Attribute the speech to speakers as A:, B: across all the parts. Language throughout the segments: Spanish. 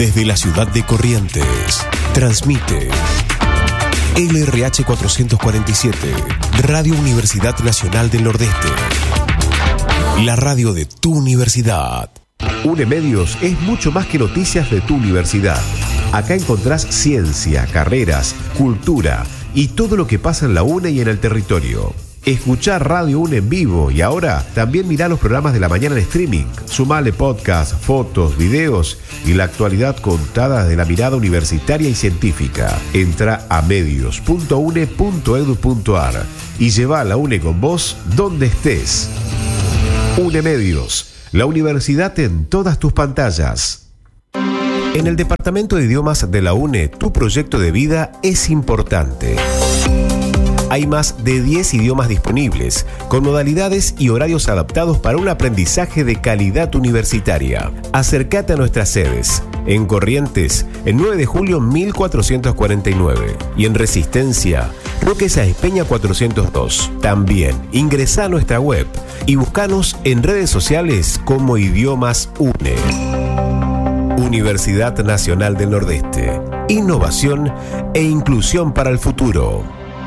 A: Desde la ciudad de Corrientes, transmite LRH 447, Radio Universidad Nacional del Nordeste. La radio de tu universidad.
B: UNE Medios es mucho más que noticias de tu universidad. Acá encontrás ciencia, carreras, cultura y todo lo que pasa en la UNE y en el territorio. Escuchá Radio UNE en vivo y ahora también mirá los programas de la mañana en streaming. Sumale podcast, fotos, videos y la actualidad contada desde la mirada universitaria y científica. Entra a medios.une.edu.ar y lleva la UNE con vos donde estés. UNE Medios, la universidad en todas tus pantallas. En el Departamento de Idiomas de la UNE, tu proyecto de vida es importante. Hay más de 10 idiomas disponibles, con modalidades y horarios adaptados para un aprendizaje de calidad universitaria. Acércate a nuestras sedes. En Corrientes, el 9 de julio 1449. Y en Resistencia, Roque Sáenz Peña 402. También ingresá a nuestra web y buscanos en redes sociales como Idiomas UNE. Universidad Nacional del Nordeste. Innovación e inclusión para el futuro.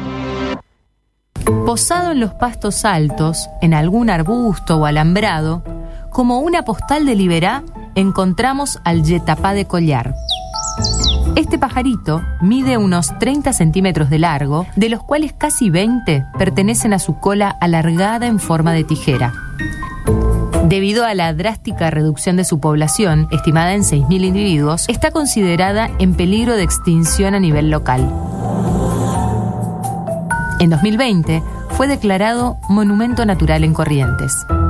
C: Posado en los pastos altos, en algún arbusto o alambrado, como una postal de Liberá, encontramos al yetapá de collar. Este pajarito mide unos 30 centímetros de largo, de los cuales casi 20 pertenecen a su cola alargada en forma de tijera. Debido a la drástica reducción de su población, estimada en 6.000 individuos, está considerada en peligro de extinción a nivel local. En 2020 fue declarado Monumento Natural en Corrientes.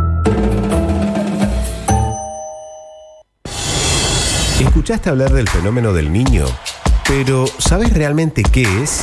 B: ¿Escuchaste hablar del fenómeno del Niño? Pero ¿sabes realmente qué es?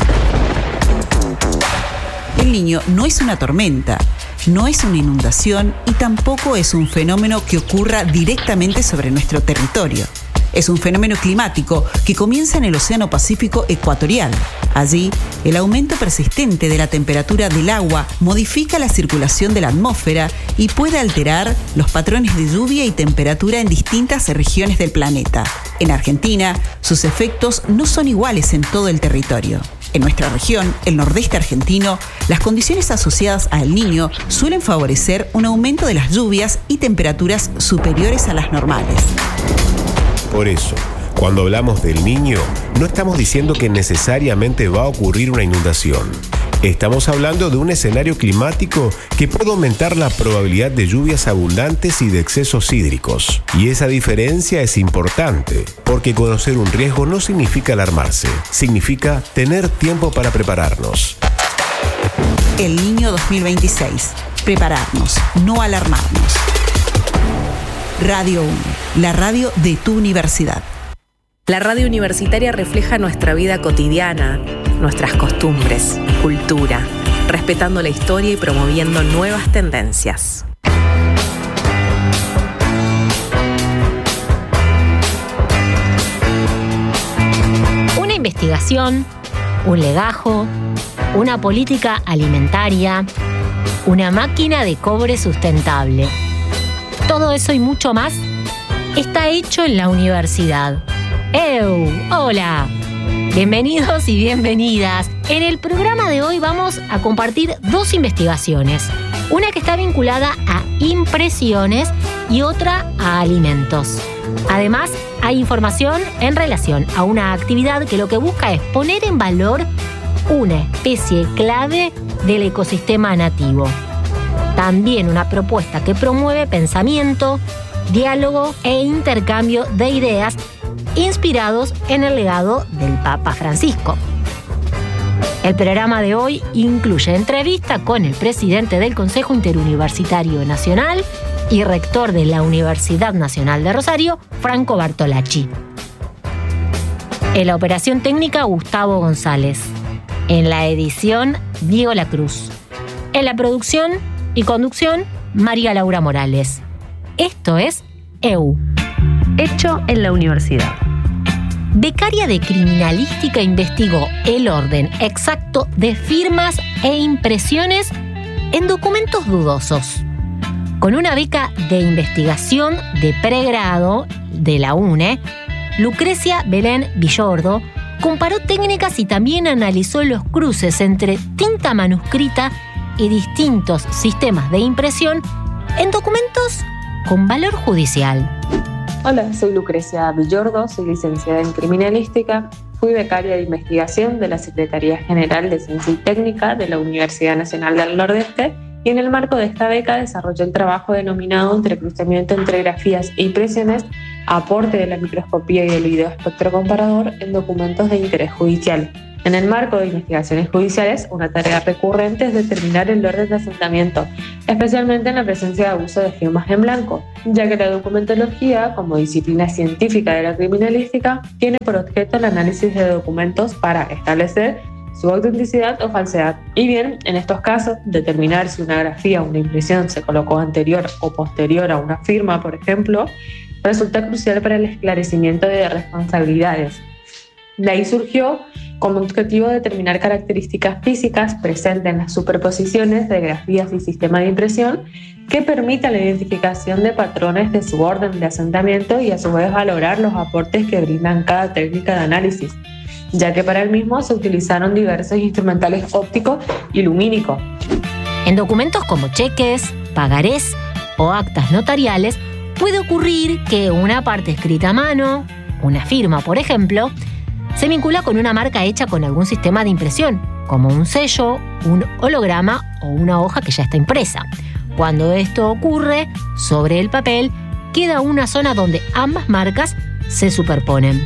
D: El Niño no es una tormenta, no es una inundación y tampoco es un fenómeno que ocurra directamente sobre nuestro territorio. Es un fenómeno climático que comienza en el Océano Pacífico ecuatorial. Allí, el aumento persistente de la temperatura del agua modifica la circulación de la atmósfera y puede alterar los patrones de lluvia y temperatura en distintas regiones del planeta. En Argentina, sus efectos no son iguales en todo el territorio. En nuestra región, el nordeste argentino, las condiciones asociadas al Niño suelen favorecer un aumento de las lluvias y temperaturas superiores a las normales.
B: Por eso, cuando hablamos del Niño, no estamos diciendo que necesariamente va a ocurrir una inundación. Estamos hablando de un escenario climático que puede aumentar la probabilidad de lluvias abundantes y de excesos hídricos. Y esa diferencia es importante, porque conocer un riesgo no significa alarmarse, significa tener tiempo para prepararnos.
D: El Niño 2026. Prepararnos, no alarmarnos. Radio UNE, la radio de tu universidad.
E: La radio universitaria refleja nuestra vida cotidiana, nuestras costumbres, cultura, respetando la historia y promoviendo nuevas tendencias.
F: Una investigación, un legajo, una política alimentaria, una máquina de cobre sustentable. Todo eso y mucho más está hecho en la universidad. ¡Eu! ¡Hola! Bienvenidos y bienvenidas. En el programa de hoy vamos a compartir dos investigaciones. Una que está vinculada a impresiones y otra a alimentos. Además, hay información en relación a una actividad que lo que busca es poner en valor una especie clave del ecosistema nativo. También una propuesta que promueve pensamiento, diálogo e intercambio de ideas inspirados en el legado del Papa Francisco. El programa de hoy incluye entrevista con el presidente del Consejo Interuniversitario Nacional y rector de la Universidad Nacional de Rosario, Franco Bartolacci. En la operación técnica, Gustavo González. En la edición, Diego Lacruz. En la producción y conducción, María Laura Morales. Esto es EU. Hecho en la universidad. Becaria de Criminalística investigó el orden exacto de firmas e impresiones en documentos dudosos. Con una beca de investigación de pregrado de la UNE, Lucrecia Belén Villordo comparó técnicas y también analizó los cruces entre tinta manuscrita y distintos sistemas de impresión en documentos con valor judicial.
G: Hola, soy Lucrecia Villordo, soy licenciada en Criminalística, fui becaria de investigación de la Secretaría General de Ciencia y Técnica de la Universidad Nacional del Nordeste y en el marco de esta beca desarrollé el trabajo denominado Entrecruzamiento entre grafías e impresiones, aporte de la microscopía y del videoespectro comparador en documentos de interés judicial. En el marco de investigaciones judiciales, una tarea recurrente es determinar el orden de asentamiento, especialmente en la presencia de abuso de firmas en blanco, ya que la documentología, como disciplina científica de la criminalística, tiene por objeto el análisis de documentos para establecer su autenticidad o falsedad. Y bien, en estos casos, determinar si una grafía o una impresión se colocó anterior o posterior a una firma, por ejemplo, resulta crucial para el esclarecimiento de responsabilidades. De ahí surgió como objetivo determinar características físicas presentes en las superposiciones de grafías y sistema de impresión que permitan la identificación de patrones de su orden de asentamiento y a su vez valorar los aportes que brindan cada técnica de análisis, ya que para el mismo se utilizaron diversos instrumentales ópticos y lumínicos.
F: En documentos como cheques, pagarés o actas notariales puede ocurrir que una parte escrita a mano, una firma por ejemplo, se vincula con una marca hecha con algún sistema de impresión, como un sello, un holograma o una hoja que ya está impresa. Cuando esto ocurre, sobre el papel queda una zona donde ambas marcas se superponen.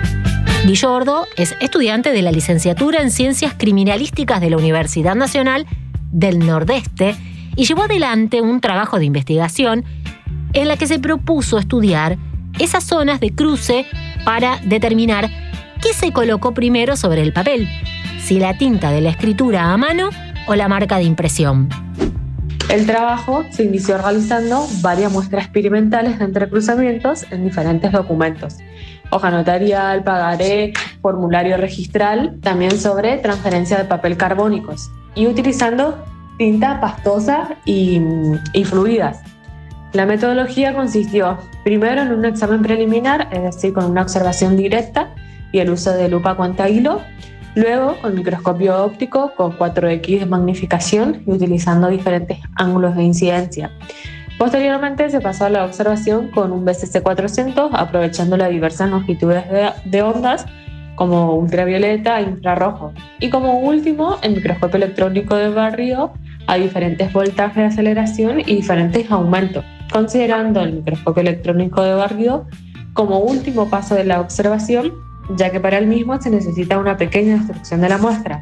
F: Villordo es estudiante de la licenciatura en Ciencias Criminalísticas de la Universidad Nacional del Nordeste y llevó adelante un trabajo de investigación en la que se propuso estudiar esas zonas de cruce para determinar qué se colocó primero sobre el papel, si la tinta de la escritura a mano o la marca de impresión.
G: El trabajo se inició realizando varias muestras experimentales de entrecruzamientos en diferentes documentos: hoja notarial, pagaré, formulario registral, también sobre transferencia de papel carbónicos y utilizando tinta pastosa y fluidas. La metodología consistió primero en un examen preliminar, es decir, con una observación directa y el uso de lupa cuantahilo, luego con microscopio óptico con 4X de magnificación y utilizando diferentes ángulos de incidencia. Posteriormente se pasó a la observación con un BCC 400, aprovechando las diversas longitudes de ondas como ultravioleta e infrarrojo. Y como último, el microscopio electrónico de barrido a diferentes voltajes de aceleración y diferentes aumentos, considerando el microscopio electrónico de barrido como último paso de la observación, ya que para el mismo se necesita una pequeña destrucción de la muestra.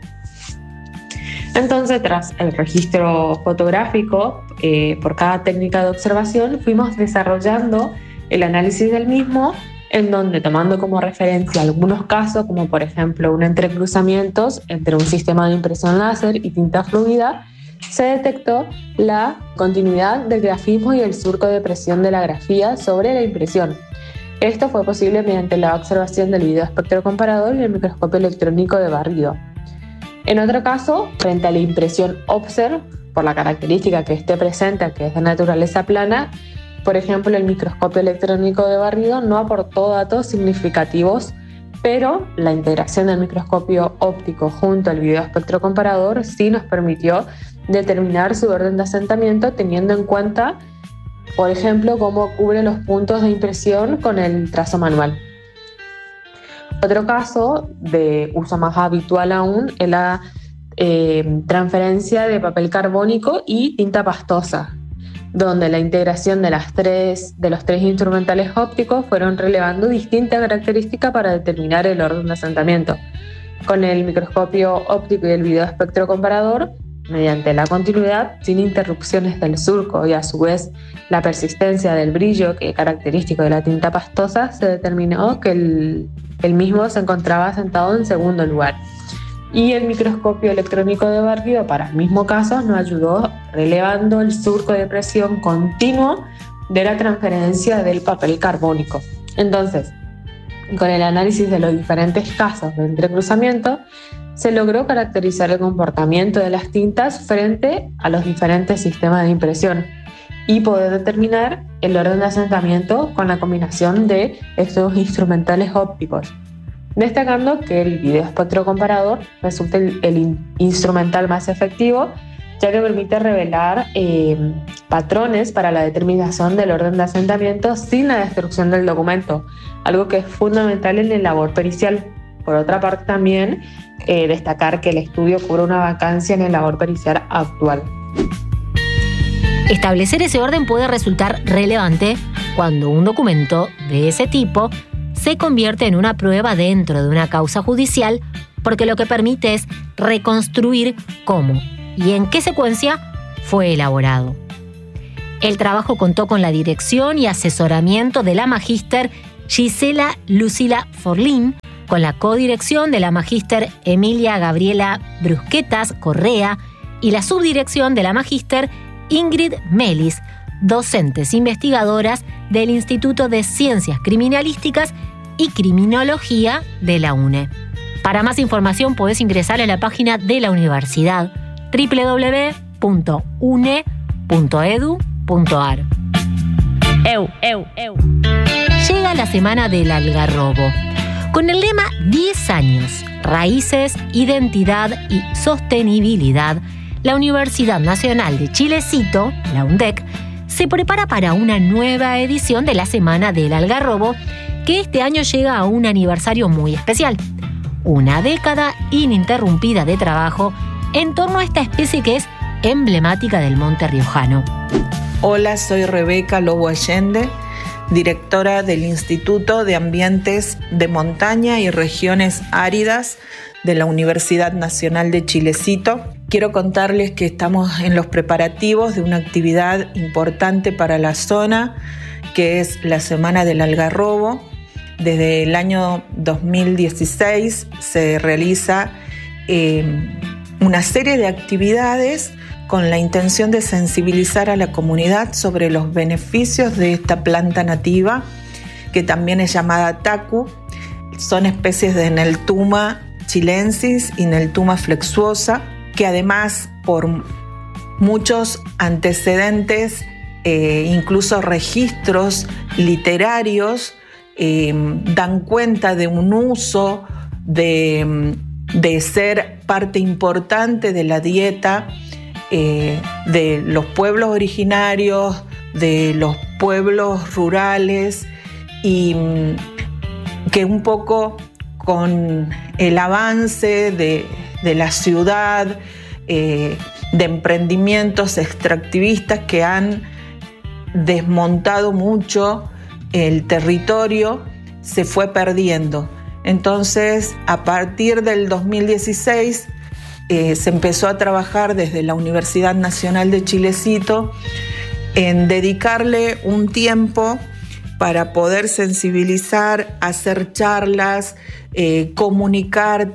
G: Entonces, tras el registro fotográfico por cada técnica de observación, fuimos desarrollando el análisis del mismo, en donde, tomando como referencia algunos casos, como por ejemplo un entrecruzamientos entre un sistema de impresión láser y tinta fluida, se detectó la continuidad del grafismo y el surco de presión de la grafía sobre la impresión. Esto fue posible mediante la observación del videoespectro comparador y el microscopio electrónico de barrido. En otro caso, frente a la impresión Observ, por la característica que esté presente, que es de naturaleza plana, por ejemplo, el microscopio electrónico de barrido no aportó datos significativos, pero la integración del microscopio óptico junto al videoespectro comparador sí nos permitió determinar su orden de asentamiento, teniendo en cuenta, por ejemplo, cómo cubre los puntos de impresión con el trazo manual. Otro caso de uso más habitual aún es la transferencia de papel carbónico y tinta pastosa, donde la integración de los tres instrumentales ópticos fueron relevando distintas características para determinar el orden de asentamiento. Con el microscopio óptico y el videoespectro comparador, mediante la continuidad sin interrupciones del surco y a su vez la persistencia del brillo que es característico de la tinta pastosa, se determinó que el mismo se encontraba asentado en segundo lugar. Y el microscopio electrónico de barrido para el mismo caso nos ayudó relevando el surco de presión continuo de la transferencia del papel carbónico. Entonces, con el análisis de los diferentes casos de entrecruzamiento, se logró caracterizar el comportamiento de las tintas frente a los diferentes sistemas de impresión. y poder determinar el orden de asentamiento con la combinación de estos instrumentales ópticos, destacando que el video espectrocomparador resulta el instrumental más efectivo, ya que permite revelar patrones para la determinación del orden de asentamiento sin la destrucción del documento, algo que es fundamental en la labor pericial. Por otra parte, también destacar que el estudio cubre una vacancia en la labor pericial actual.
F: Establecer ese orden puede resultar relevante cuando un documento de ese tipo se convierte en una prueba dentro de una causa judicial, porque lo que permite es reconstruir cómo y en qué secuencia fue elaborado. El trabajo contó con la dirección y asesoramiento de la magíster Gisela Lucila Forlín, con la codirección de la magíster Emilia Gabriela Brusquetas Correa y la subdirección de la magíster Ingrid Melis, docentes investigadoras del Instituto de Ciencias Criminalísticas y Criminología de la UNE. Para más información podés ingresar a la página de la universidad www.une.edu.ar. Llega la Semana del Algarrobo. Con el lema 10 años, raíces, identidad y sostenibilidad, la Universidad Nacional de Chilecito, la UNDEC, se prepara para una nueva edición de la Semana del Algarrobo, que este año llega a un aniversario muy especial. Una década ininterrumpida de trabajo en torno a esta especie que es emblemática del monte riojano.
H: Hola, soy Rebeca Lobo Allende, directora del Instituto de Ambientes de Montaña y Regiones Áridas de la Universidad Nacional de Chilecito. Quiero contarles que estamos en los preparativos de una actividad importante para la zona, que es la Semana del Algarrobo. Desde el año 2016 se realiza una serie de actividades con la intención de sensibilizar a la comunidad sobre los beneficios de esta planta nativa, que también es llamada tacu. Son especies de Neltuma chilensis y Neltuma flexuosa, que además por muchos antecedentes, incluso registros literarios, dan cuenta de un uso, de ser parte importante de la dieta de los pueblos originarios, de los pueblos rurales, y que un poco con el avance de la ciudad, de emprendimientos extractivistas que han desmontado mucho el territorio, se fue perdiendo. Entonces, a partir del 2016, se empezó a trabajar desde la Universidad Nacional de Chilecito en dedicarle un tiempo para poder sensibilizar, hacer charlas, comunicar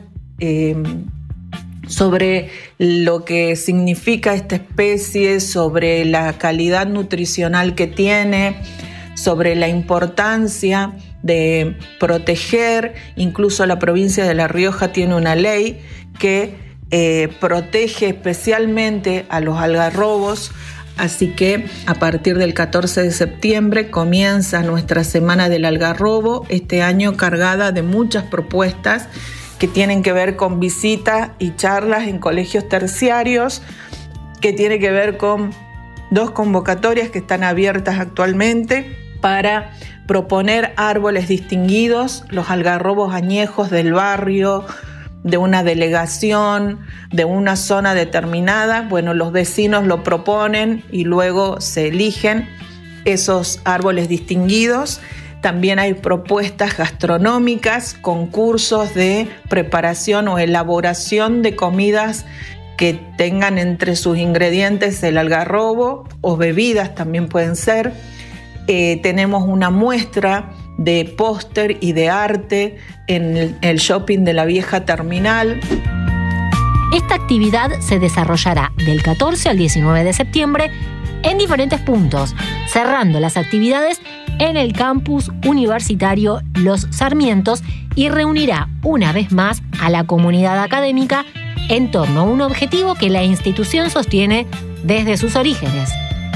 H: sobre lo que significa esta especie, sobre la calidad nutricional que tiene, sobre la importancia de proteger. Incluso la provincia de La Rioja tiene una ley que protege especialmente a los algarrobos, así que a partir del 14 de septiembre comienza nuestra Semana del Algarrobo, este año cargada de muchas propuestas que tienen que ver con visitas y charlas en colegios terciarios, que tiene que ver con 2 convocatorias que están abiertas actualmente para proponer árboles distinguidos, los algarrobos añejos del barrio, de una delegación, de una zona determinada. Bueno, los vecinos lo proponen y luego se eligen esos árboles distinguidos. También hay propuestas gastronómicas, concursos de preparación o elaboración de comidas que tengan entre sus ingredientes el algarrobo, o bebidas también pueden ser. Tenemos una muestra de póster y de arte en el shopping de la vieja terminal.
F: Esta actividad se desarrollará del 14 al 19 de septiembre en diferentes puntos, cerrando las actividades en el campus universitario Los Sarmientos, y reunirá una vez más a la comunidad académica en torno a un objetivo que la institución sostiene desde sus orígenes: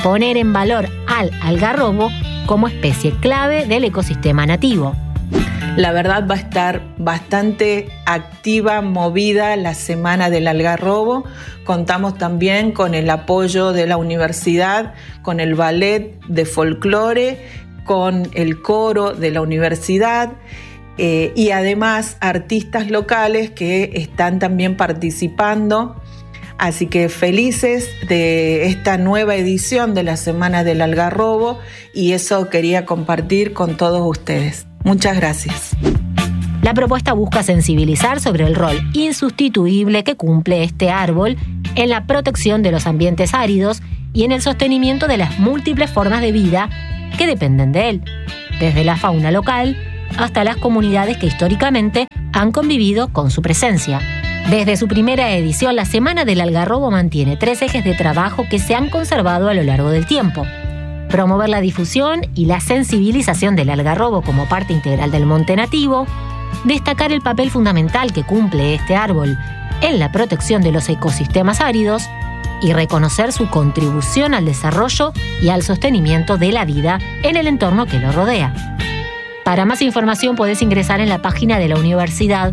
F: poner en valor al algarrobo como especie clave del ecosistema nativo.
H: La verdad va a estar bastante activa, movida la Semana del Algarrobo. Contamos también con el apoyo de la universidad, con el ballet de folclore, con el coro de la universidad y además artistas locales que están también participando. Así que felices de esta nueva edición de la Semana del Algarrobo, y eso quería compartir con todos ustedes. Muchas gracias.
F: La propuesta busca sensibilizar sobre el rol insustituible que cumple este árbol en la protección de los ambientes áridos y en el sostenimiento de las múltiples formas de vida que dependen de él, desde la fauna local hasta las comunidades que históricamente han convivido con su presencia. Desde su primera edición, la Semana del Algarrobo mantiene 3 ejes de trabajo que se han conservado a lo largo del tiempo. Promover la difusión y la sensibilización del algarrobo como parte integral del monte nativo, destacar el papel fundamental que cumple este árbol en la protección de los ecosistemas áridos y reconocer su contribución al desarrollo y al sostenimiento de la vida en el entorno que lo rodea. Para más información podés ingresar en la página de la universidad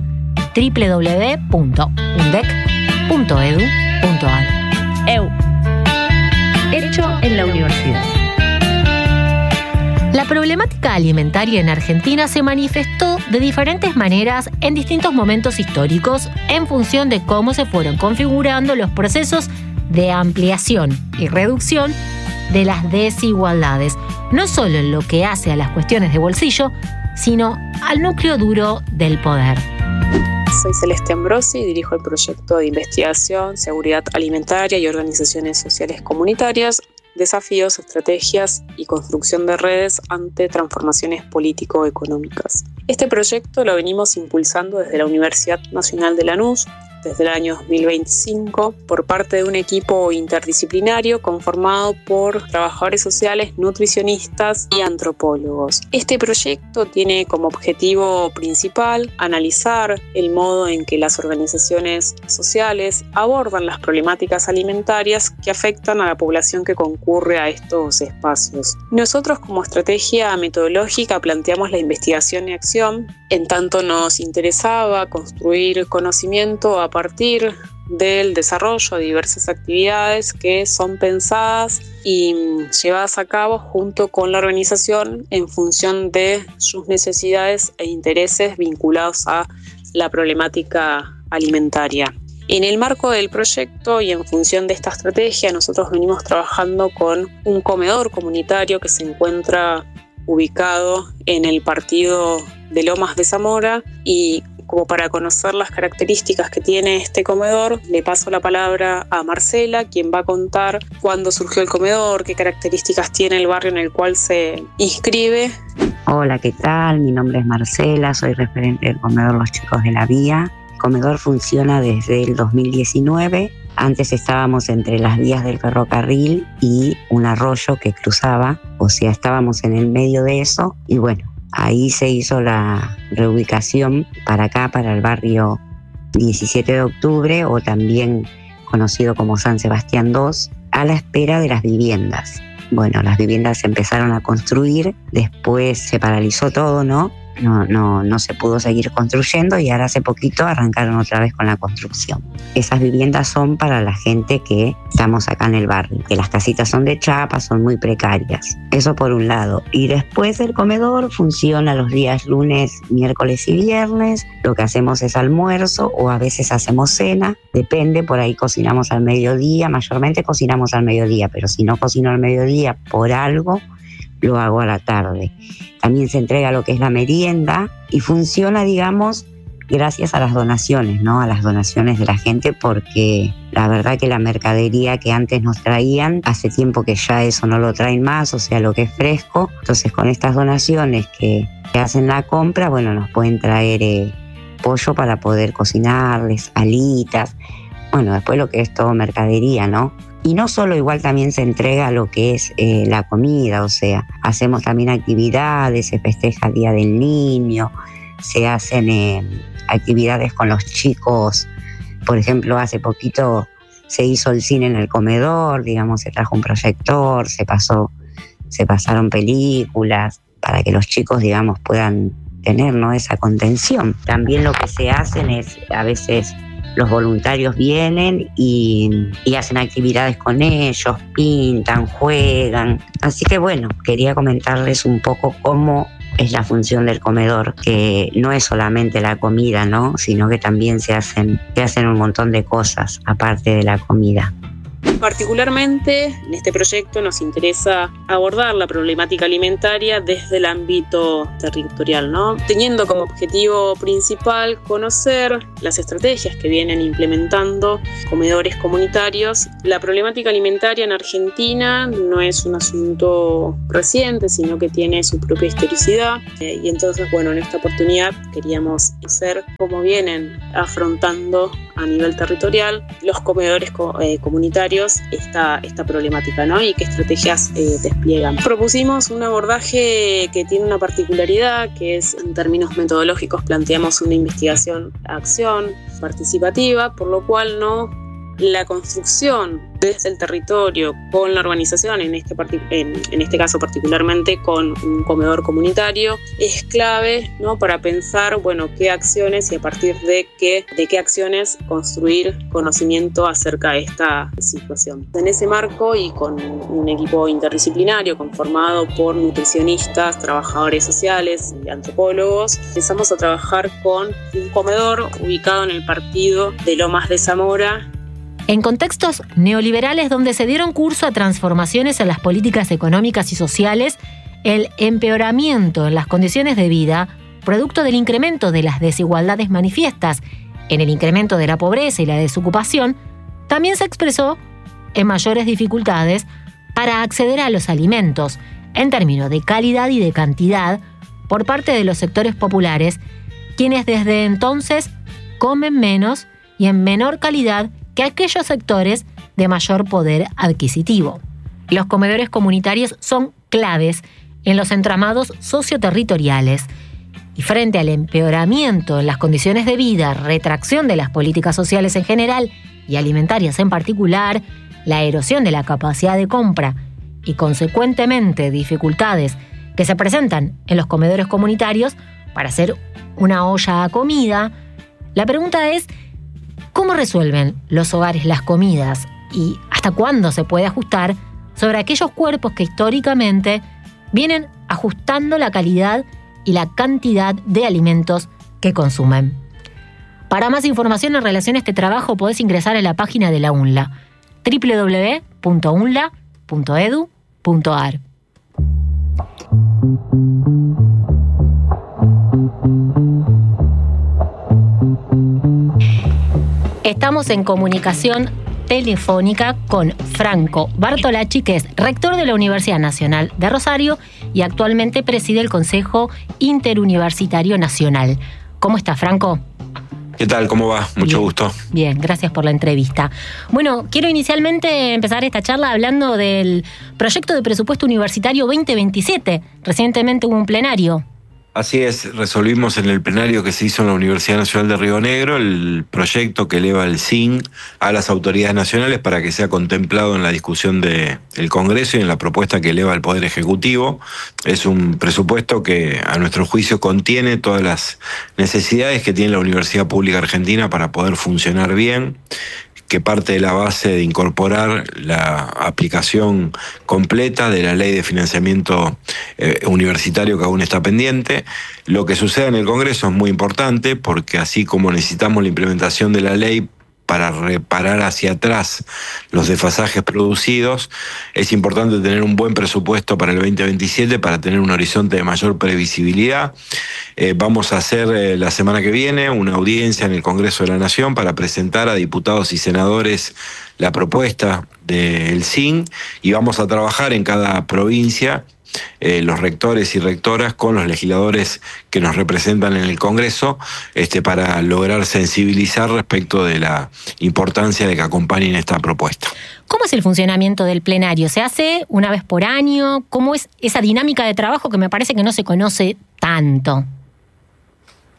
F: www.undec.edu.ar.
E: Hecho en la universidad.
F: La problemática alimentaria en Argentina se manifestó de diferentes maneras en distintos momentos históricos en función de cómo se fueron configurando los procesos de ampliación y reducción de las desigualdades, no solo en lo que hace a las cuestiones de bolsillo, sino al núcleo duro del poder.
I: Soy Celeste Ambrosi y dirijo el proyecto de investigación, seguridad alimentaria y organizaciones sociales comunitarias, desafíos, estrategias y construcción de redes ante transformaciones político-económicas. Este proyecto lo venimos impulsando desde la Universidad Nacional de Lanús, desde el año 2025, por parte de un equipo interdisciplinario conformado por trabajadores sociales, nutricionistas y antropólogos. Este proyecto tiene como objetivo principal analizar el modo en que las organizaciones sociales abordan las problemáticas alimentarias que afectan a la población que concurre a estos espacios. Nosotros, como estrategia metodológica, planteamos la investigación y acción, en tanto nos interesaba construir conocimiento a partir del desarrollo de diversas actividades que son pensadas y llevadas a cabo junto con la organización en función de sus necesidades e intereses vinculados a la problemática alimentaria. En el marco del proyecto y en función de esta estrategia, nosotros venimos trabajando con un comedor comunitario que se encuentra ubicado en el partido de Lomas de Zamora, y como para conocer las características que tiene este comedor, le paso la palabra a Marcela, quien va a contar cuándo surgió el comedor, qué características tiene el barrio en el cual se inscribe.
J: Hola, ¿qué tal? Mi nombre es Marcela, soy referente del comedor Los Chicos de la Vía. El comedor funciona desde el 2019. Antes estábamos entre las vías del ferrocarril y un arroyo que cruzaba, o sea, estábamos en el medio de eso, y bueno, ahí se hizo la reubicación para acá, para el barrio 17 de octubre, o también conocido como San Sebastián II, a la espera de las viviendas. Bueno, las viviendas se empezaron a construir, después se paralizó todo, ¿no? No se pudo seguir construyendo, y ahora hace poquito arrancaron otra vez con la construcción. Esas viviendas son para la gente que estamos acá en el barrio, que las casitas son de chapa, son muy precarias. Eso por un lado. Y después el comedor funciona los días lunes, miércoles y viernes. Lo que hacemos es almuerzo, o a veces hacemos cena, depende, por ahí cocinamos al mediodía, mayormente cocinamos al mediodía, pero si no cocino al mediodía por algo, lo hago a la tarde. También se entrega lo que es la merienda y funciona, digamos, gracias a las donaciones, ¿no? A las donaciones de la gente, porque la verdad que la mercadería que antes nos traían, hace tiempo que ya eso no lo traen más, o sea, lo que es fresco. Entonces, con estas donaciones que hacen la compra, bueno, nos pueden traer pollo para poder cocinarles, alitas. Bueno, después lo que es todo mercadería, ¿no? Y no solo, igual también se entrega lo que es la comida, o sea, hacemos también actividades, se festeja el Día del Niño, se hacen actividades con los chicos. Por ejemplo, hace poquito se hizo el cine en el comedor, digamos, se trajo un proyector, se pasaron películas para que los chicos, digamos, puedan tener, ¿no?, esa contención. También lo que se hacen es, a veces los voluntarios vienen y hacen actividades con ellos, pintan, juegan. Así que bueno, quería comentarles un poco cómo es la función del comedor, que no es solamente la comida, ¿no?, sino que también se hacen un montón de cosas aparte de la comida.
I: Particularmente en este proyecto nos interesa abordar la problemática alimentaria desde el ámbito territorial, ¿no? Teniendo como objetivo principal conocer las estrategias que vienen implementando comedores comunitarios. La problemática alimentaria en Argentina no es un asunto reciente, sino que tiene su propia historicidad. Y entonces, bueno, en esta oportunidad queríamos ver cómo vienen afrontando a nivel territorial los comedores comunitarios esta problemática, ¿no?, y qué estrategias despliegan. Propusimos un abordaje que tiene una particularidad, que es, en términos metodológicos, planteamos una investigación-acción participativa, por lo cual la construcción desde el territorio con la organización, en este caso particularmente con un comedor comunitario, es clave, ¿no?, para pensar, bueno, qué acciones y a partir de qué acciones construir conocimiento acerca de esta situación. En ese marco y con un equipo interdisciplinario conformado por nutricionistas, trabajadores sociales y antropólogos, empezamos a trabajar con un comedor ubicado en el partido de Lomas de Zamora.
F: En contextos neoliberales donde se dieron curso a transformaciones en las políticas económicas y sociales, el empeoramiento en las condiciones de vida, producto del incremento de las desigualdades manifiestas en el incremento de la pobreza y la desocupación, también se expresó en mayores dificultades para acceder a los alimentos, en términos de calidad y de cantidad, por parte de los sectores populares, quienes desde entonces comen menos y en menor calidad que aquellos sectores de mayor poder adquisitivo. Los comedores comunitarios son claves en los entramados socioterritoriales y frente al empeoramiento en las condiciones de vida, retracción de las políticas sociales en general y alimentarias en particular, la erosión de la capacidad de compra y consecuentemente dificultades que se presentan en los comedores comunitarios para hacer una olla a comida, la pregunta es: ¿cómo resuelven los hogares las comidas y hasta cuándo se puede ajustar sobre aquellos cuerpos que históricamente vienen ajustando la calidad y la cantidad de alimentos que consumen? Para más información en relación a este trabajo podés ingresar a la página de la UNLA, www.unla.edu.ar. Estamos en comunicación telefónica con Franco Bartolacci, que es rector de la Universidad Nacional de Rosario y actualmente preside el Consejo Interuniversitario Nacional. ¿Cómo está, Franco?
K: ¿Qué tal? ¿Cómo va? Mucho gusto.
F: Bien, gracias por la entrevista. Bueno, quiero inicialmente empezar esta charla hablando del proyecto de presupuesto universitario 2027. Recientemente hubo un plenario.
K: Así es, resolvimos en el plenario que se hizo en la Universidad Nacional de Río Negro el proyecto que eleva el SIN a las autoridades nacionales para que sea contemplado en la discusión del Congreso y en la propuesta que eleva el Poder Ejecutivo. Es un presupuesto que a nuestro juicio contiene todas las necesidades que tiene la Universidad Pública Argentina para poder funcionar bien, que parte de la base de incorporar la aplicación completa de la ley de financiamiento universitario que aún está pendiente. Lo que sucede en el Congreso es muy importante porque así como necesitamos la implementación de la ley para reparar hacia atrás los desfasajes producidos, es importante tener un buen presupuesto para el 2027 para tener un horizonte de mayor previsibilidad. Vamos a hacer la semana que viene una audiencia en el Congreso de la Nación para presentar a diputados y senadores la propuesta del SIN y vamos a trabajar en cada provincia los rectores y rectoras con los legisladores que nos representan en el Congreso para lograr sensibilizar respecto de la importancia de que acompañen esta propuesta.
F: ¿Cómo es el funcionamiento del plenario? ¿Se hace una vez por año? ¿Cómo es esa dinámica de trabajo que me parece que no se conoce tanto?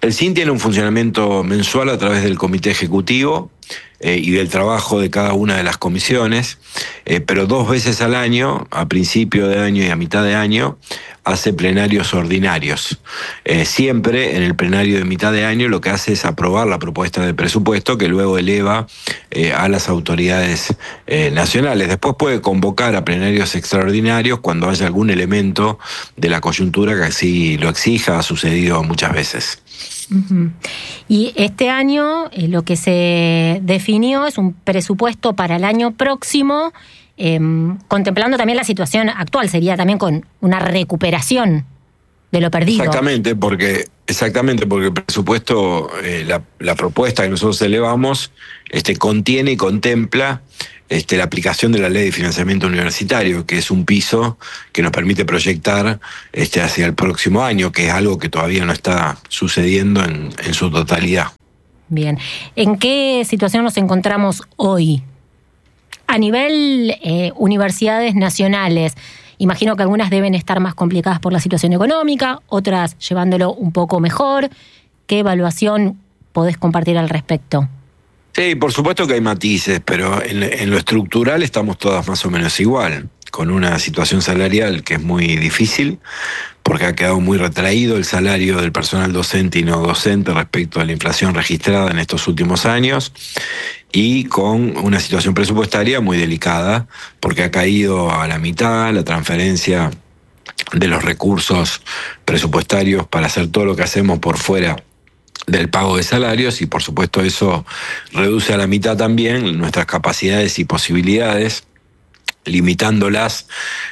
K: El SIN tiene un funcionamiento mensual a través del comité ejecutivo y del trabajo de cada una de las comisiones, pero 2 veces al año, a principio de año y a mitad de año, hace plenarios ordinarios. Siempre en el plenario de mitad de año lo que hace es aprobar la propuesta de presupuesto que luego eleva a las autoridades nacionales. Después puede convocar a plenarios extraordinarios cuando haya algún elemento de la coyuntura que así lo exija. Ha sucedido muchas veces.
F: Uh-huh. Y este año lo que se definió es un presupuesto para el año próximo, contemplando también la situación actual, sería también con una recuperación de lo perdido.
K: Exactamente, porque el presupuesto, la propuesta que nosotros elevamos, contiene y contempla la aplicación de la Ley de Financiamiento Universitario, que es un piso que nos permite proyectar hacia el próximo año, que es algo que todavía no está sucediendo en su totalidad.
F: Bien. ¿En qué situación nos encontramos hoy? A nivel universidades nacionales, imagino que algunas deben estar más complicadas por la situación económica, otras llevándolo un poco mejor. ¿Qué evaluación podés compartir al respecto?
K: Sí, por supuesto que hay matices, pero en lo estructural estamos todas más o menos igual, con una situación salarial que es muy difícil, porque ha quedado muy retraído el salario del personal docente y no docente respecto a la inflación registrada en estos últimos años, y con una situación presupuestaria muy delicada, porque ha caído a la mitad la transferencia de los recursos presupuestarios para hacer todo lo que hacemos por fuera del pago de salarios, y por supuesto eso reduce a la mitad también nuestras capacidades y posibilidades, limitándolas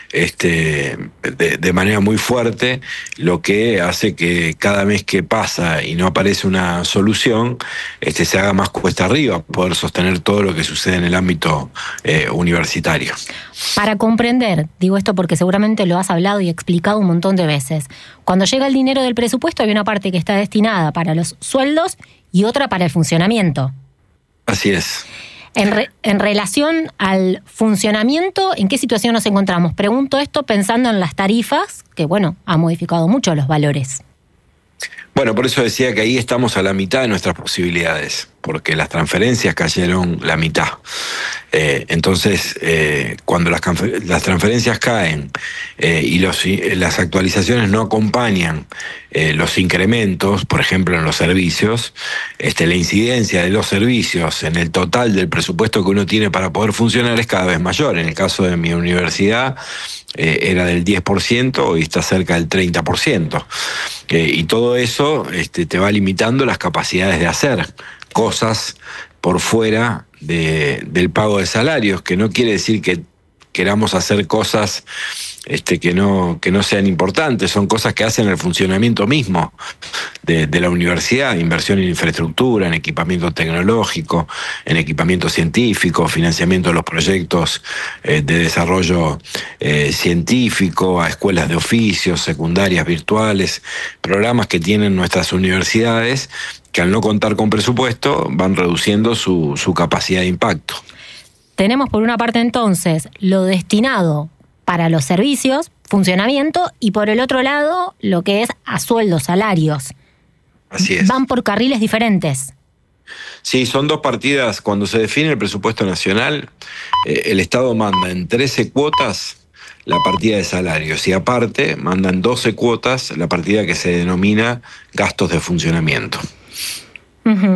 K: de manera muy fuerte, lo que hace que cada mes que pasa y no aparece una solución, se haga más cuesta arriba poder sostener todo lo que sucede en el ámbito universitario.
F: Para comprender, digo esto porque seguramente lo has hablado y explicado un montón de veces, cuando llega el dinero del presupuesto hay una parte que está destinada para los sueldos y otra para el funcionamiento.
K: Así es.
F: En relación al funcionamiento, ¿en qué situación nos encontramos? Pregunto esto pensando en las tarifas, que ha modificado mucho los valores.
K: Bueno, por eso decía que ahí estamos a la mitad de nuestras posibilidades, porque las transferencias cayeron la mitad. Entonces, cuando las transferencias caen y las actualizaciones no acompañan los incrementos, por ejemplo en los servicios, la incidencia de los servicios en el total del presupuesto que uno tiene para poder funcionar es cada vez mayor. En el caso de mi universidad era del 10%, hoy está cerca del 30%. Y todo eso te va limitando las capacidades de hacer cosas por fuera del pago de salarios, que no quiere decir que queramos hacer cosas que no sean importantes, son cosas que hacen el funcionamiento mismo de la universidad, inversión en infraestructura, en equipamiento tecnológico, en equipamiento científico, financiamiento de los proyectos de desarrollo científico, a escuelas de oficios, secundarias virtuales, programas que tienen nuestras universidades que al no contar con presupuesto van reduciendo su capacidad de impacto.
F: Tenemos por una parte entonces lo destinado para los servicios, funcionamiento, y por el otro lado lo que es a sueldos, salarios.
K: Así es.
F: Van por carriles diferentes.
K: Sí, son dos partidas. Cuando se define el presupuesto nacional, el Estado manda en 13 cuotas la partida de salarios y aparte manda en 12 cuotas la partida que se denomina gastos de funcionamiento.
F: Uh-huh.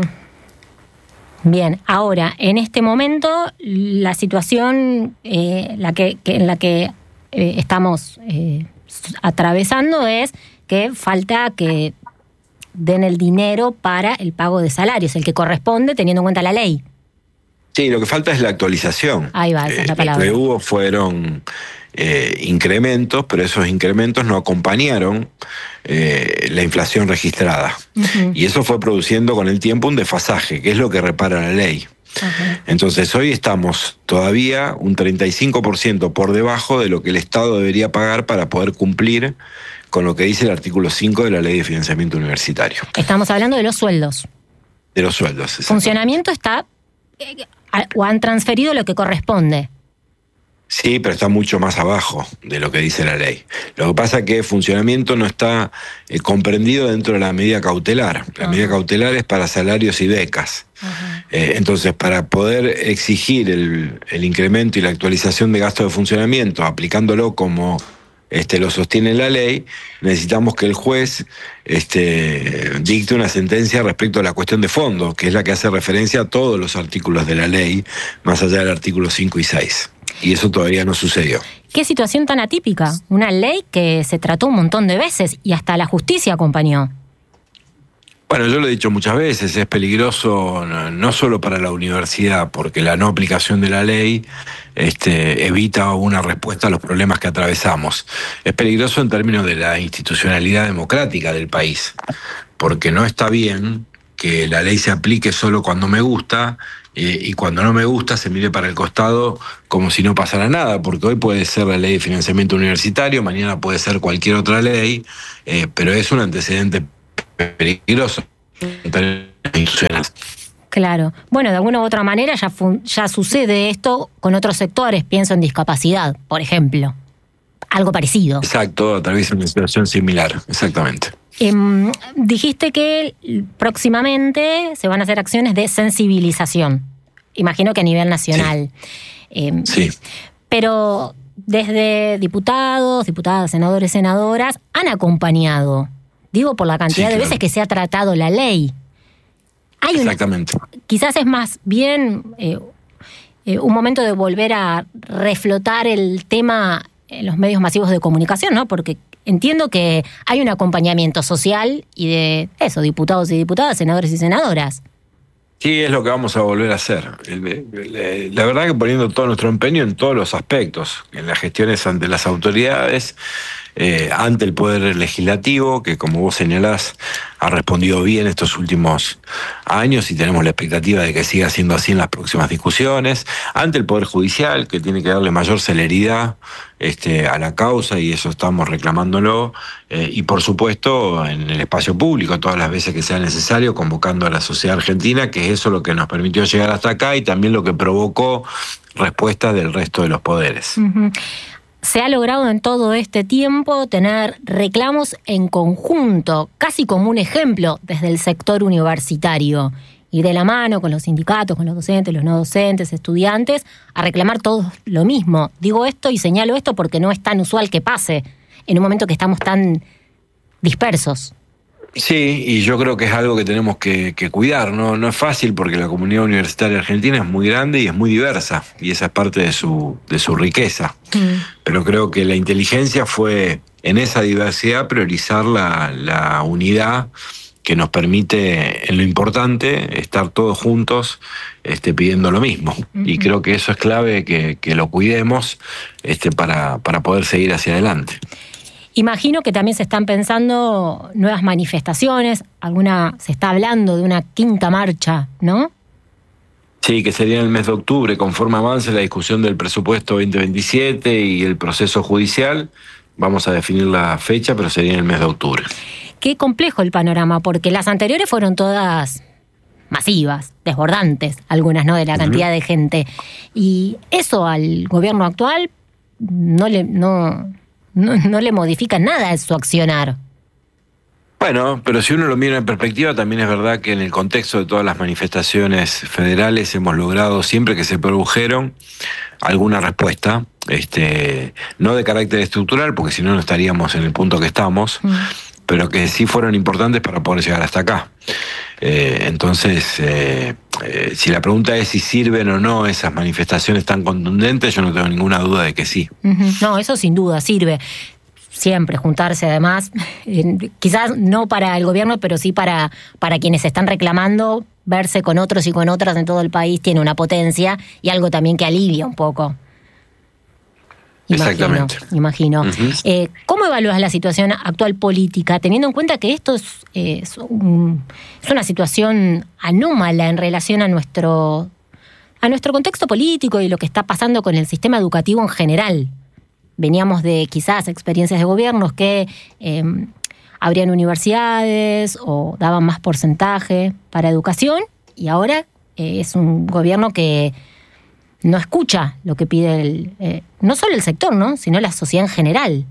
F: Bien, ahora, en este momento, la situación en la que estamos atravesando es que falta que den el dinero para el pago de salarios, el que corresponde teniendo en cuenta la ley.
K: Sí, lo que falta es la actualización.
F: Ahí va, esa es la palabra.
K: Lo que hubo fueron incrementos, pero esos incrementos no acompañaron la inflación registrada. Uh-huh. Y eso fue produciendo con el tiempo un desfasaje, que es lo que repara la ley. Uh-huh. Entonces hoy estamos todavía un 35% por debajo de lo que el Estado debería pagar para poder cumplir con lo que dice el artículo 5 de la Ley de Financiamiento Universitario.
F: Estamos hablando de los sueldos.
K: De los sueldos.
F: Funcionamiento está, o han transferido lo que corresponde.
K: Sí, pero está mucho más abajo de lo que dice la ley. Lo que pasa es que el funcionamiento no está comprendido dentro de la medida cautelar. La medida cautelar es para salarios y becas. Entonces, para poder exigir el incremento y la actualización de gastos de funcionamiento, aplicándolo como lo sostiene la ley, necesitamos que el juez dicte una sentencia respecto a la cuestión de fondo, que es la que hace referencia a todos los artículos de la ley, más allá del artículo 5 y 6. Y eso todavía no sucedió.
F: Qué situación tan atípica. Una ley que se trató un montón de veces y hasta la justicia acompañó.
K: Bueno, yo lo he dicho muchas veces, es peligroso no solo para la universidad, porque la no aplicación de la ley evita una respuesta a los problemas que atravesamos. Es peligroso en términos de la institucionalidad democrática del país, porque no está bien que la ley se aplique solo cuando me gusta y cuando no me gusta se mire para el costado como si no pasara nada, porque hoy puede ser la ley de financiamiento universitario, mañana puede ser cualquier otra ley, pero es un antecedente peligroso en términos institucionales.
F: Claro. Bueno, de alguna u otra manera ya sucede esto con otros sectores, pienso en discapacidad, por ejemplo. Algo parecido.
K: Exacto, atraviesa una situación similar, exactamente.
F: Dijiste que próximamente se van a hacer acciones de sensibilización. Imagino que a nivel nacional.
K: Sí.
F: Pero desde diputados, diputadas, senadores, senadoras, han acompañado. Digo, por la cantidad de veces que se ha tratado la ley.
K: Exactamente.
F: Quizás es más bien un momento de volver a reflotar el tema en los medios masivos de comunicación, ¿no? Porque entiendo que hay un acompañamiento social y de eso, diputados y diputadas, senadores y senadoras.
K: Sí, es lo que vamos a volver a hacer. La verdad que poniendo todo nuestro empeño en todos los aspectos, en las gestiones ante las autoridades, ante el Poder Legislativo, que como vos señalás, ha respondido bien estos últimos años y tenemos la expectativa de que siga siendo así en las próximas discusiones, ante el Poder Judicial, que tiene que darle mayor celeridad a la causa y eso estamos reclamándolo, y por supuesto en el espacio público, todas las veces que sea necesario, convocando a la sociedad argentina, que es eso lo que nos permitió llegar hasta acá y también lo que provocó respuestas del resto de los poderes.
F: Uh-huh. Se ha logrado en todo este tiempo tener reclamos en conjunto, casi como un ejemplo desde el sector universitario, y de la mano con los sindicatos, con los docentes, los no docentes, estudiantes, a reclamar todos lo mismo. Digo esto y señalo esto porque no es tan usual que pase en un momento que estamos tan dispersos.
K: Sí, y yo creo que es algo que tenemos que cuidar, ¿no? No es fácil porque la comunidad universitaria argentina es muy grande y es muy diversa, y esa es parte de su riqueza. Pero creo que la inteligencia fue, en esa diversidad, priorizar la unidad que nos permite, en lo importante, estar todos juntos pidiendo lo mismo. Y creo que eso es clave, que lo cuidemos para poder seguir hacia adelante.
F: Imagino que también se están pensando nuevas manifestaciones, se está hablando de una quinta marcha, ¿no?
K: Sí, que sería en el mes de octubre, conforme avance la discusión del presupuesto 2027 y el proceso judicial. Vamos a definir la fecha, pero sería en el mes de octubre.
F: Qué complejo el panorama, porque las anteriores fueron todas masivas, desbordantes, algunas, ¿no?, de la cantidad de gente. Y eso al gobierno actual no le modifica nada en su accionar.
K: Bueno, pero si uno lo mira en perspectiva, también es verdad que en el contexto de todas las manifestaciones federales hemos logrado, siempre que se produjeron, alguna respuesta, no de carácter estructural, porque si no estaríamos en el punto que estamos, pero que sí fueron importantes para poder llegar hasta acá. Entonces, si la pregunta es si sirven o no esas manifestaciones tan contundentes, yo no tengo ninguna duda de que sí.
F: No, eso sin duda sirve. Siempre juntarse, además, quizás no para el gobierno, pero sí para quienes están reclamando, verse con otros y con otras en todo el país tiene una potencia y algo también que alivia un poco.
K: Exactamente.
F: Imagino. ¿Cómo evalúas la situación actual política, teniendo en cuenta que esto es una situación anómala en relación a nuestro contexto político y lo que está pasando con el sistema educativo en general? Veníamos de quizás experiencias de gobiernos que abrían universidades o daban más porcentaje para educación, y ahora es un gobierno que no escucha lo que pide no solo el sector, ¿no?, sino la sociedad en general.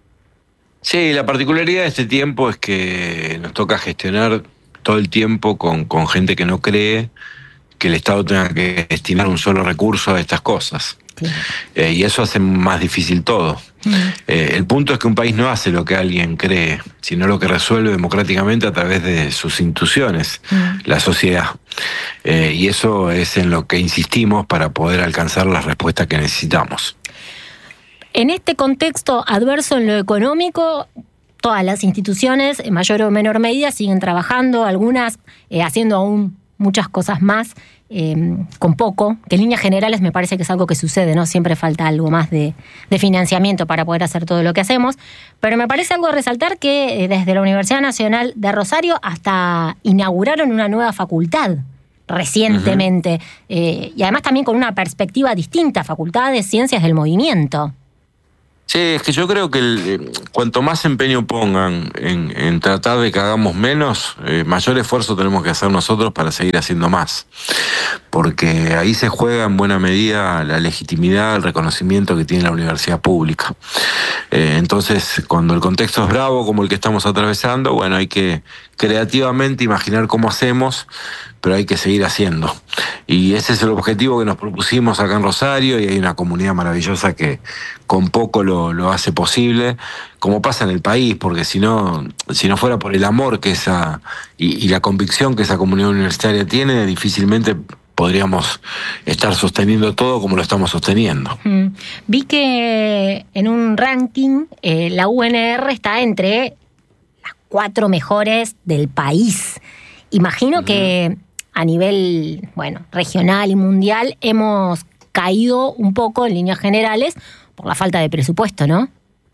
K: Sí, la particularidad de este tiempo es que nos toca gestionar todo el tiempo con gente que no cree que el Estado tenga que destinar un solo recurso a estas cosas. Claro. Y eso hace más difícil todo. El punto es que un país no hace lo que alguien cree, sino lo que resuelve democráticamente a través de sus instituciones, la sociedad. Y eso es en lo que insistimos para poder alcanzar las respuestas que necesitamos.
F: En este contexto adverso en lo económico, todas las instituciones, en mayor o menor medida, siguen trabajando, algunas haciendo aún muchas cosas más, con poco, que en líneas generales me parece que es algo que sucede, ¿no? Siempre falta algo más de financiamiento para poder hacer todo lo que hacemos, pero me parece algo a resaltar que desde la Universidad Nacional de Rosario hasta inauguraron una nueva facultad recientemente, y además también con una perspectiva distinta, Facultad de Ciencias del Movimiento.
K: Sí, es que yo creo que cuanto más empeño pongan en tratar de que hagamos menos, mayor esfuerzo tenemos que hacer nosotros para seguir haciendo más. Porque ahí se juega en buena medida la legitimidad, el reconocimiento que tiene la universidad pública. Entonces, cuando el contexto es bravo como el que estamos atravesando, bueno, hay que creativamente imaginar cómo hacemos, pero hay que seguir haciendo. Y ese es el objetivo que nos propusimos acá en Rosario, y hay una comunidad maravillosa que con poco lo hace posible, como pasa en el país, porque si no fuera por el amor que y la convicción que esa comunidad universitaria tiene, difícilmente podríamos estar sosteniendo todo como lo estamos sosteniendo.
F: Vi que en un ranking la UNR está entre las 4 mejores del país. Imagino que a nivel, regional y mundial hemos caído un poco en líneas generales por la falta de presupuesto, ¿no?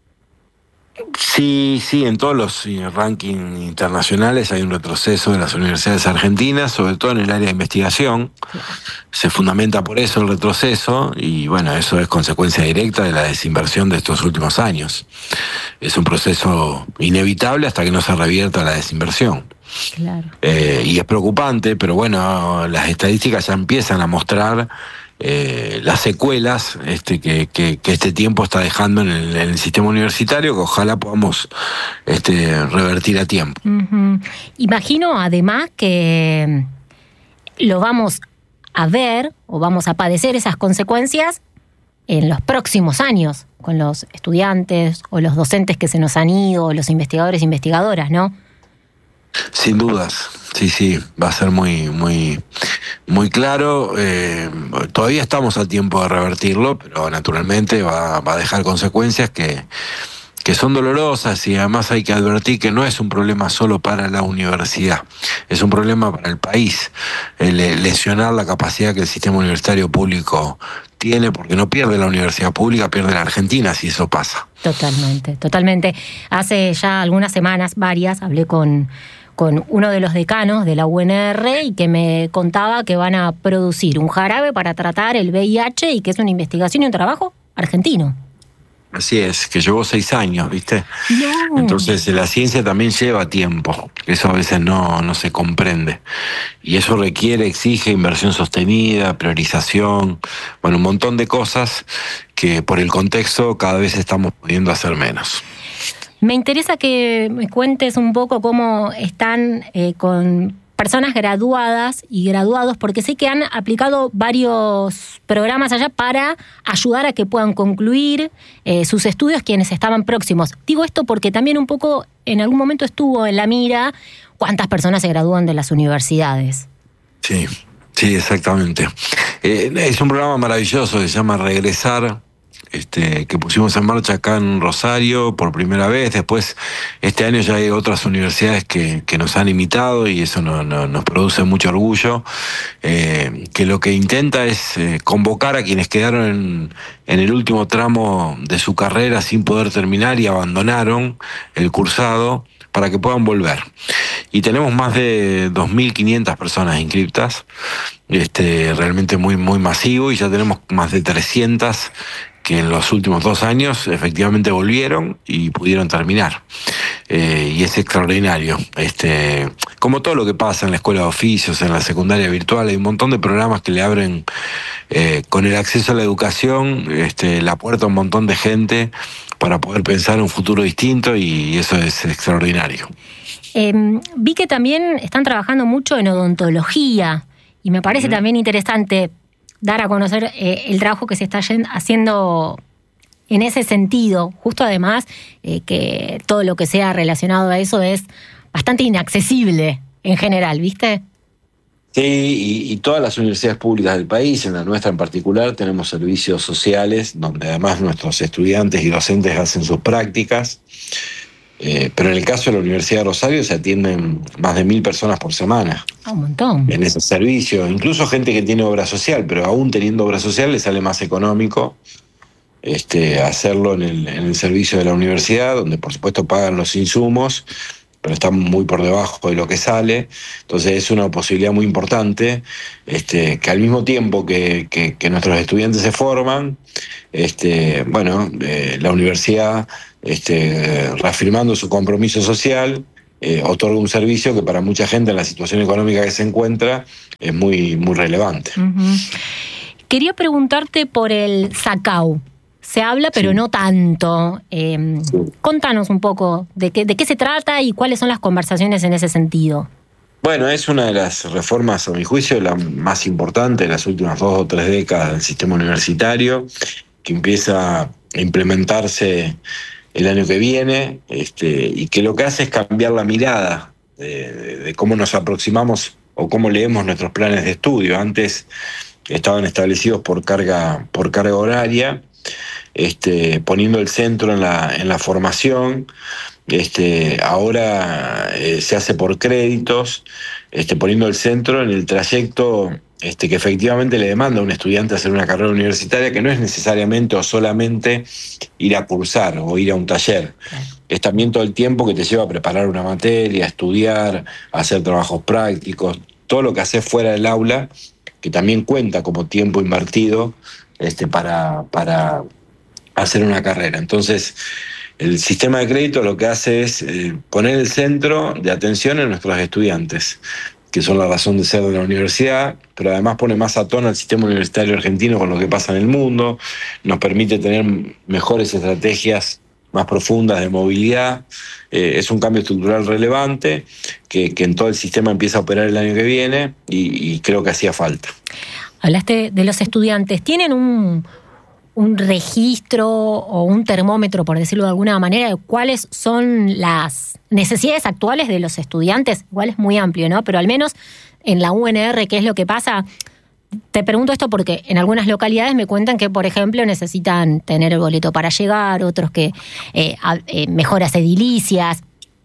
K: Sí, en todos los rankings internacionales hay un retroceso de las universidades argentinas, sobre todo en el área de investigación. Se fundamenta por eso el retroceso, y eso es consecuencia directa de la desinversión de estos últimos años. Es un proceso inevitable hasta que no se revierta la desinversión. Claro. Y es preocupante, pero las estadísticas ya empiezan a mostrar las secuelas que este tiempo está dejando en el sistema universitario, que ojalá podamos revertir a tiempo.
F: Imagino además que lo vamos a ver o vamos a padecer esas consecuencias en los próximos años, con los estudiantes o los docentes que se nos han ido, o los investigadores e investigadoras, ¿no?
K: Sin dudas, sí, va a ser muy, muy, muy claro. Todavía estamos a tiempo de revertirlo, pero naturalmente va a dejar consecuencias que son dolorosas, y además hay que advertir que no es un problema solo para la universidad, es un problema para el país. Lesionar la capacidad que el sistema universitario público tiene, porque no pierde la universidad pública, pierde la Argentina si eso pasa.
F: Totalmente. Hace ya algunas semanas, varias, hablé con uno de los decanos de la UNR, y que me contaba que van a producir un jarabe para tratar el VIH, y que es una investigación y un trabajo argentino.
K: Así es, que llevó 6 años, ¿viste?
F: No.
K: Entonces la ciencia también lleva tiempo, eso a veces no se comprende, y eso exige inversión sostenida, priorización, un montón de cosas que por el contexto cada vez estamos pudiendo hacer menos.
F: Me interesa que me cuentes un poco cómo están con personas graduadas y graduados, porque sé que han aplicado varios programas allá para ayudar a que puedan concluir sus estudios quienes estaban próximos. Digo esto porque también un poco en algún momento estuvo en la mira cuántas personas se gradúan de las universidades.
K: Sí, exactamente. Es un programa maravilloso que se llama Regresar, que pusimos en marcha acá en Rosario por primera vez. Después, este año ya hay otras universidades que nos han imitado, y eso nos produce mucho orgullo, que lo que intenta es convocar a quienes quedaron en el último tramo de su carrera sin poder terminar y abandonaron el cursado, para que puedan volver. Y tenemos más de 2.500 personas inscriptas, realmente muy, muy masivo, y ya tenemos más de 300 que en los últimos 2 años efectivamente volvieron y pudieron terminar. Y es extraordinario. como todo lo que pasa en la escuela de oficios, en la secundaria virtual, hay un montón de programas que le abren con el acceso a la educación la puerta a un montón de gente para poder pensar un futuro distinto, y eso es extraordinario.
F: Vi que también están trabajando mucho en odontología, y me parece también interesante dar a conocer el trabajo que se está haciendo en ese sentido. Justo además que todo lo que sea relacionado a eso es bastante inaccesible en general, ¿viste?
K: Sí, y todas las universidades públicas del país, en la nuestra en particular, tenemos servicios sociales donde además nuestros estudiantes y docentes hacen sus prácticas. Pero en el caso de la Universidad de Rosario se atienden más de 1.000 personas por semana.
F: Un montón.
K: En ese servicio, incluso gente que tiene obra social, pero aún teniendo obra social le sale más económico hacerlo en el servicio de la universidad, donde por supuesto pagan los insumos, pero están muy por debajo de lo que sale. Entonces es una posibilidad muy importante, que al mismo tiempo que nuestros estudiantes se forman, la universidad, reafirmando su compromiso social, otorga un servicio que para mucha gente en la situación económica que se encuentra es muy, muy relevante.
F: Uh-huh. Quería preguntarte por el SACAU. Se habla, pero no tanto. Contanos un poco de qué se trata y cuáles son las conversaciones en ese sentido.
K: Bueno, es una de las reformas, a mi juicio, la más importante de las últimas 2 o 3 décadas del sistema universitario, que empieza a implementarse el año que viene, y que lo que hace es cambiar la mirada de cómo nos aproximamos o cómo leemos nuestros planes de estudio. Antes estaban establecidos por carga horaria, poniendo el centro en la formación. Ahora se hace por créditos, poniendo el centro en el trayecto que efectivamente le demanda a un estudiante hacer una carrera universitaria, que no es necesariamente o solamente ir a cursar o ir a un taller. Es también todo el tiempo que te lleva a preparar una materia, a estudiar, a hacer trabajos prácticos, todo lo que haces fuera del aula, que también cuenta como tiempo invertido para hacer una carrera. Entonces, el sistema de crédito lo que hace es poner el centro de atención en nuestros estudiantes, que son la razón de ser de la universidad, pero además pone más a tono al sistema universitario argentino con lo que pasa en el mundo, nos permite tener mejores estrategias más profundas de movilidad. Es un cambio estructural relevante que en todo el sistema empieza a operar el año que viene, y creo que hacía falta.
F: Hablaste de los estudiantes. ¿Tienen un registro o un termómetro, por decirlo de alguna manera, de cuáles son las necesidades actuales de los estudiantes? Igual es muy amplio, ¿no? Pero al menos en la UNR, ¿qué es lo que pasa? Te pregunto esto porque en algunas localidades me cuentan que, por ejemplo, necesitan tener el boleto para llegar, otros que mejoras edilicias.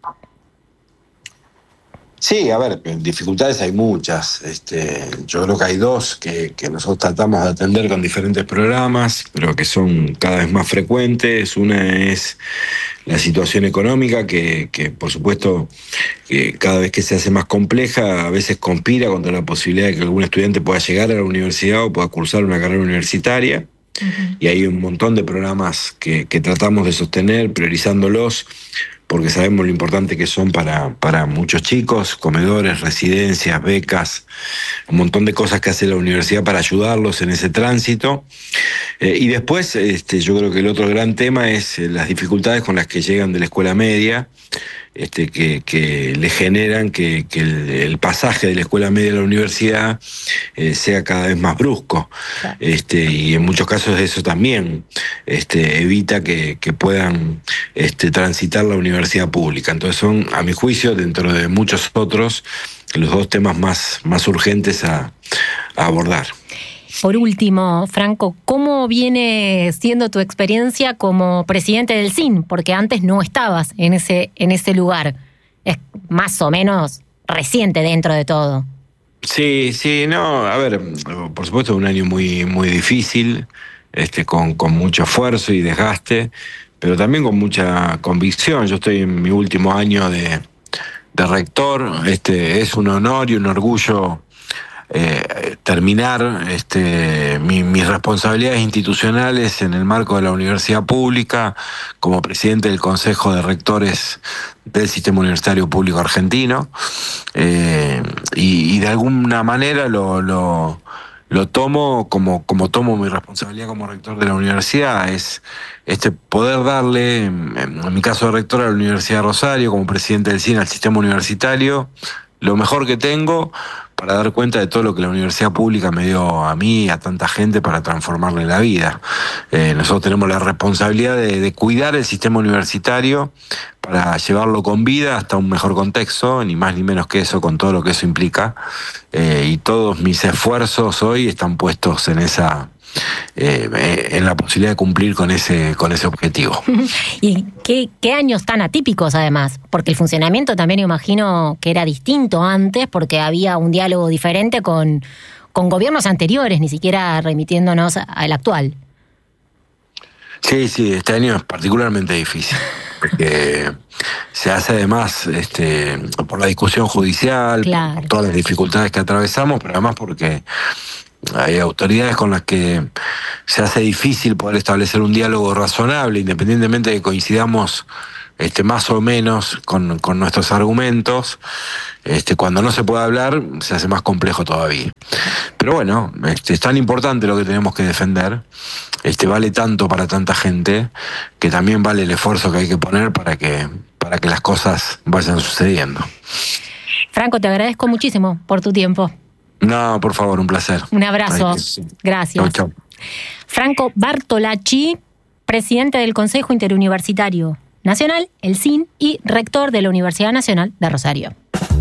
K: Sí, a ver, dificultades hay muchas. Yo creo que hay 2 que nosotros tratamos de atender con diferentes programas, pero que son cada vez más frecuentes. Una es la situación económica, que por supuesto, cada vez que se hace más compleja, a veces conspira contra la posibilidad de que algún estudiante pueda llegar a la universidad o pueda cursar una carrera universitaria. Uh-huh. Y hay un montón de programas que tratamos de sostener, priorizándolos, porque sabemos lo importante que son para muchos chicos: comedores, residencias, becas, un montón de cosas que hace la universidad para ayudarlos en ese tránsito. Y después, yo creo que el otro gran tema es las dificultades con las que llegan de la escuela media, que le generan que el pasaje de la escuela media a la universidad sea cada vez más brusco. Claro. Y en muchos casos eso también evita que puedan transitar la universidad pública. Entonces son, a mi juicio, dentro de muchos otros, los 2 temas más urgentes a abordar.
F: Por último, Franco, ¿cómo viene siendo tu experiencia como presidente del CIN? Porque antes no estabas en ese lugar. Es más o menos reciente dentro de todo.
K: Sí, no, a ver, por supuesto un año muy, muy difícil, con mucho esfuerzo y desgaste, pero también con mucha convicción. Yo estoy en mi último año de rector. Es un honor y un orgullo terminar mis responsabilidades institucionales en el marco de la universidad pública como presidente del Consejo de Rectores del Sistema Universitario Público Argentino. y de alguna manera lo tomo como tomo mi responsabilidad como rector de la universidad, es poder darle, en mi caso de rector, a la Universidad de Rosario, como presidente del CIN, al sistema universitario, lo mejor que tengo para dar cuenta de todo lo que la universidad pública me dio a mí y a tanta gente para transformarle la vida. Nosotros tenemos la responsabilidad de cuidar el sistema universitario para llevarlo con vida hasta un mejor contexto, ni más ni menos que eso, con todo lo que eso implica. Y todos mis esfuerzos hoy están puestos en la posibilidad de cumplir con ese objetivo.
F: ¿Y qué años tan atípicos además? Porque el funcionamiento también imagino que era distinto antes, porque había un diálogo diferente con gobiernos anteriores, ni siquiera remitiéndonos al actual.
K: Sí, este año es particularmente difícil, porque se hace además por la discusión judicial, claro, por todas las dificultades que atravesamos, pero además porque hay autoridades con las que se hace difícil poder establecer un diálogo razonable, independientemente de que coincidamos más o menos con nuestros argumentos. Cuando no se puede hablar, se hace más complejo todavía. Pero bueno, es tan importante lo que tenemos que defender, vale tanto para tanta gente, que también vale el esfuerzo que hay que poner para que las cosas vayan sucediendo.
F: Franco, te agradezco muchísimo por tu tiempo.
K: No, por favor, un placer.
F: Un abrazo. Gracias.
K: Chau.
F: Franco Bartolacci, presidente del Consejo Interuniversitario Nacional, el CIN, y rector de la Universidad Nacional de Rosario.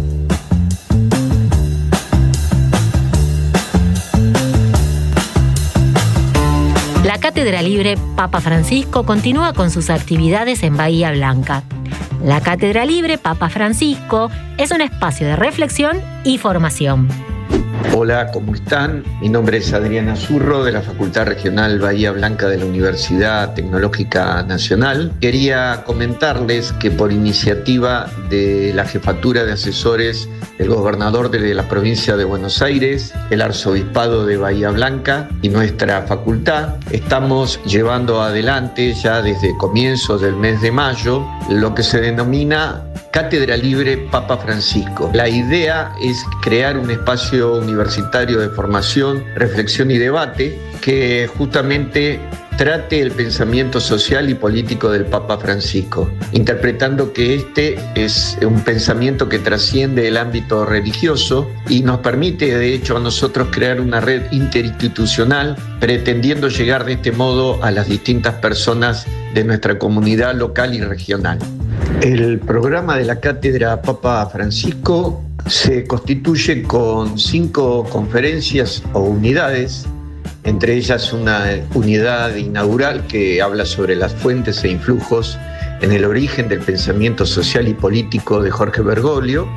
F: La Cátedra Libre Papa Francisco continúa con sus actividades en Bahía Blanca. La Cátedra Libre Papa Francisco es un espacio de reflexión y formación.
L: Hola, ¿cómo están? Mi nombre es Adriana Zurro, de la Facultad Regional Bahía Blanca de la Universidad Tecnológica Nacional. Quería comentarles que por iniciativa de la Jefatura de Asesores del Gobernador de la Provincia de Buenos Aires, el Arzobispado de Bahía Blanca y nuestra facultad, estamos llevando adelante ya desde comienzos del mes de mayo lo que se denomina Cátedra Libre Papa Francisco. La idea es crear un espacio universitario de formación, reflexión y debate que justamente trate el pensamiento social y político del Papa Francisco, interpretando que este es un pensamiento que trasciende el ámbito religioso y nos permite, de hecho, a nosotros crear una red interinstitucional, pretendiendo llegar de este modo a las distintas personas de nuestra comunidad local y regional. El programa de la Cátedra Papa Francisco se constituye con 5 conferencias o unidades, entre ellas una unidad inaugural que habla sobre las fuentes e influjos en el origen del pensamiento social y político de Jorge Bergoglio,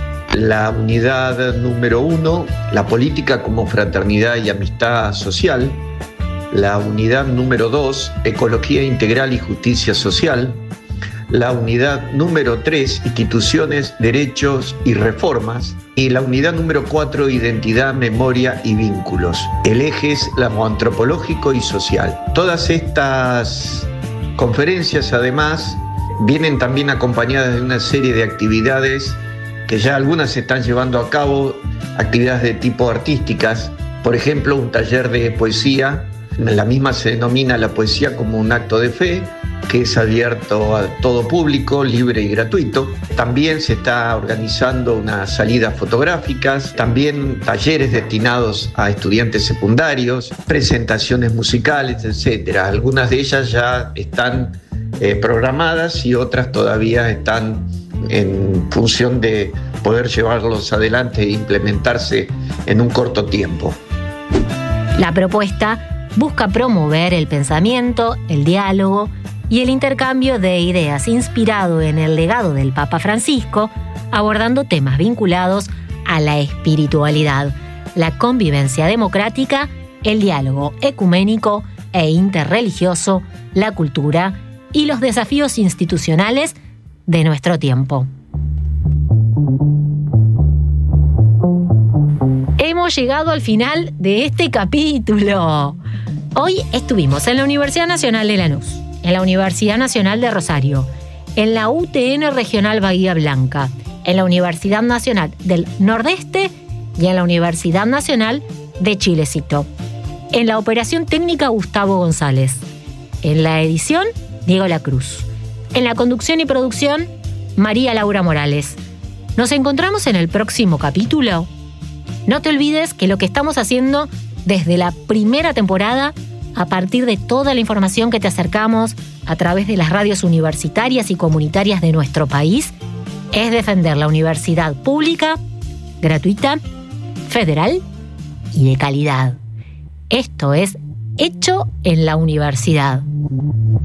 L: la unidad número 1, la política como fraternidad y amistad social, la unidad número 2, ecología integral y justicia social, la unidad número 3, instituciones, derechos y reformas, y la unidad número 4, identidad, memoria y vínculos. El eje es lo antropológico y social. Todas estas conferencias, además, vienen también acompañadas de una serie de actividades que ya algunas se están llevando a cabo, actividades de tipo artísticas, por ejemplo, un taller de poesía. La misma se denomina la poesía como un acto de fe, que es abierto a todo público, libre y gratuito. También se está organizando unas salidas fotográficas, también talleres destinados a estudiantes secundarios, presentaciones musicales, etc. Algunas de ellas ya están programadas y otras todavía están en función de poder llevarlos adelante e implementarse en un corto tiempo.
F: La propuesta busca promover el pensamiento, el diálogo y el intercambio de ideas inspirado en el legado del Papa Francisco, abordando temas vinculados a la espiritualidad, la convivencia democrática, el diálogo ecuménico e interreligioso, la cultura y los desafíos institucionales de nuestro tiempo. Hemos llegado al final de este capítulo. Hoy estuvimos en la Universidad Nacional de Lanús, en la Universidad Nacional de Rosario, en la UTN Regional Bahía Blanca, en la Universidad Nacional del Nordeste y en la Universidad Nacional de Chilecito. En la operación técnica, Gustavo González. En la edición, Diego Lacruz. En la conducción y producción, María Laura Morales. ¿Nos encontramos en el próximo capítulo? No te olvides que lo que estamos haciendo desde la primera temporada, a partir de toda la información que te acercamos a través de las radios universitarias y comunitarias de nuestro país, es defender la universidad pública, gratuita, federal y de calidad. Esto es Hecho en la Universidad.